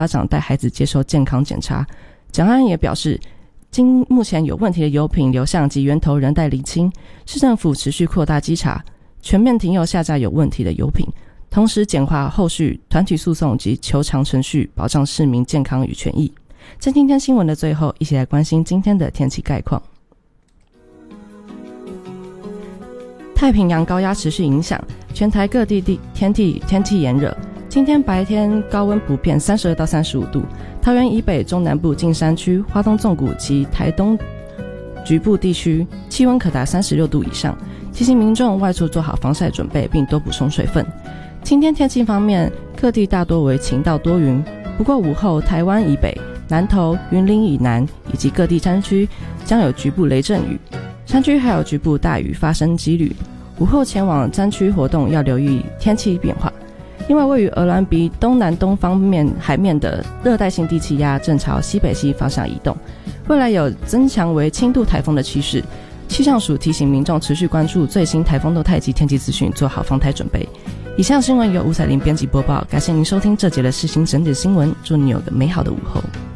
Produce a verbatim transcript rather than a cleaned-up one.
长带孩子接受健康检查。蒋万安也表示，经目前有问题的油品流向及源头仍待厘清，市政府持续扩大稽查，全面停用下架有问题的油品，同时简化后续团体诉讼及求偿程序，保障市民健康与权益。在今天新闻的最后，一起来关心今天的天气概况。太平洋高压持续影响，全台各地地天气天气炎热。今天白天高温普遍三十二到三十五度，桃园以北、中南部近山区、花东纵谷及台东局部地区气温可达三十六度以上，提醒民众外出做好防晒准备，并多补充水分。今天天气方面，各地大多为晴到多云，不过午后台湾以北、南投、云林以南以及各地山区将有局部雷阵雨，山区还有局部大雨发生几率。午后前往山区活动要留意天气变化，因为位于鹅銮鼻东南东方面海面的热带性低气压正朝西北西方向移动，未来有增强为轻度台风的趋势。气象署提醒民众持续关注最新台风动态及天气资讯，做好防台准备。以上新闻由吴彩玲编辑播报，感谢您收听这节的世新整点新闻，祝你有个美好的午后。